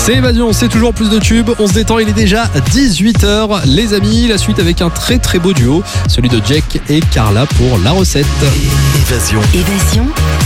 C'est Évasion, c'est toujours plus de tubes. On se détend, il est déjà 18h. Les amis, la suite avec un très très beau duo, celui de Jake et Carla pour la recette. Évasion.